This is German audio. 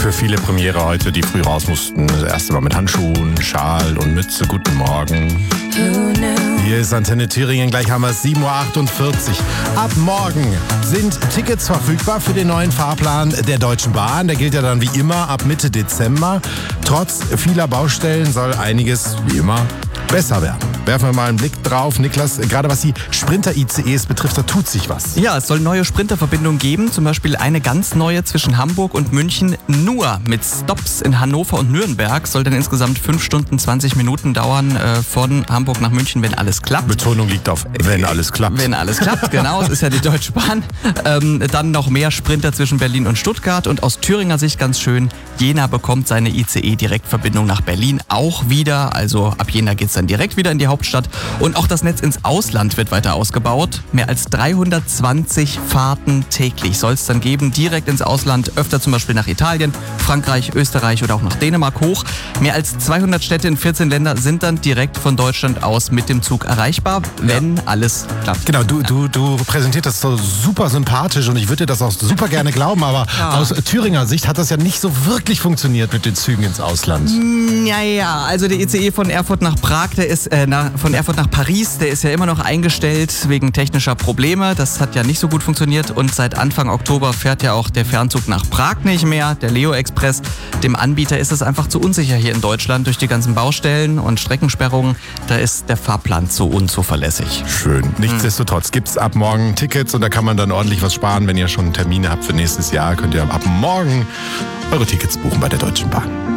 Für viele Premiere heute, die früh raus mussten. Das erste Mal mit Handschuhen, Schal und Mütze. Guten Morgen. Hier ist Antenne Thüringen, gleich haben wir es 7.48 Uhr. Ab morgen sind Tickets verfügbar für den neuen Fahrplan der Deutschen Bahn. Der gilt ja dann wie immer ab Mitte Dezember. Trotz vieler Baustellen soll einiges wie immer besser werden. Werfen wir mal einen Blick drauf. Niklas, gerade was die Sprinter-ICEs betrifft, da tut sich was. Ja, es soll neue Sprinterverbindungen geben, zum Beispiel eine ganz neue zwischen Hamburg und München, nur mit Stops in Hannover und Nürnberg. Soll dann insgesamt 5 Stunden 20 Minuten dauern von Hamburg nach München, wenn alles klappt. Betonung liegt auf wenn alles klappt. Wenn alles klappt, genau, es ist ja die Deutsche Bahn. Dann noch mehr Sprinter zwischen Berlin und Stuttgart und aus Thüringer Sicht ganz schön, Jena bekommt seine ICE-Direktverbindung nach Berlin auch wieder. Also ab Jena geht es dann direkt wieder in die Hauptstadt. Und auch das Netz ins Ausland wird weiter ausgebaut. Mehr als 320 Fahrten täglich soll es dann geben, direkt ins Ausland, öfter zum Beispiel nach Italien, Frankreich, Österreich oder auch nach Dänemark hoch. Mehr als 200 Städte in 14 Ländern sind dann direkt von Deutschland aus mit dem Zug erreichbar, wenn alles klappt. Genau, du präsentierst das so super sympathisch und ich würde dir das auch super gerne glauben, aber aus Thüringer Sicht hat das ja nicht so wirklich funktioniert mit den Zügen ins Ausland. Naja, also der ICE von Erfurt nach Prag, der ist von Erfurt nach Paris, der ist ja immer noch eingestellt wegen technischer Probleme. Das hat ja nicht so gut funktioniert und seit Anfang Oktober fährt ja auch der Fernzug nach Prag nicht mehr, der Leo Express. Dem Anbieter ist es einfach zu unsicher hier in Deutschland durch die ganzen Baustellen und Streckensperrungen. Da ist der Fahrplan zu unzuverlässig. Schön. Nichtsdestotrotz gibt es ab morgen Tickets und da kann man dann ordentlich was sparen. Wenn ihr schon Termine habt für nächstes Jahr, könnt ihr ab morgen eure Tickets buchen bei der Deutschen Bahn.